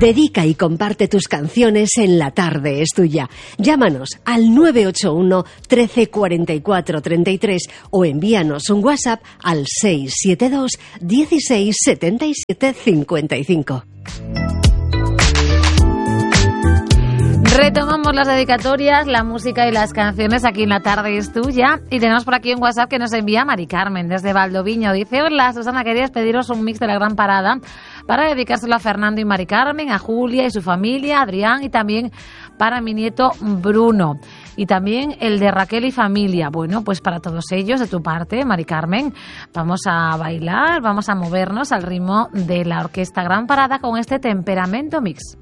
Dedica y comparte tus canciones en La Tarde es Tuya. Llámanos al 981 13 44 33 o envíanos un WhatsApp al 672 16 77 55. Retomamos las dedicatorias, la música y las canciones aquí en La Tarde es Tuya. Y tenemos por aquí un WhatsApp que nos envía Mari Carmen desde Valdoviño. Dice: hola Susana, querías pediros un mix de La Gran Parada para dedicárselo a Fernando y Mari Carmen, a Julia y su familia, a Adrián y también para mi nieto Bruno. Y también el de Raquel y familia. Bueno, pues para todos ellos, de tu parte, Mari Carmen, vamos a bailar, vamos a movernos al ritmo de la Orquesta Gran Parada con este Temperamento Mix.